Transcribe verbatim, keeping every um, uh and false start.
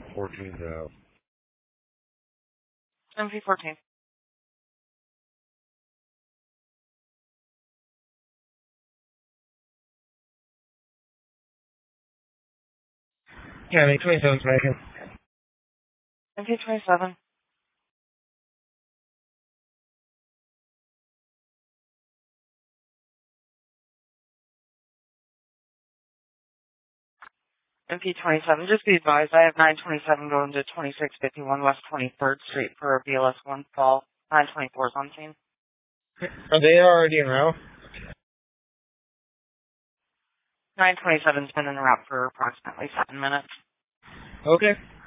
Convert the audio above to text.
fourteen now. M P fourteen. Yeah, I mean, twenty-seven's making. M P twenty-seven. M P twenty-seven. Just be advised, I have nine twenty-seven going to twenty-six fifty-one West twenty-third Street for a B L S one fall. nine twenty-four is on scene. Are they already in route? nine twenty-seven's been en route for approximately seven minutes. Okay.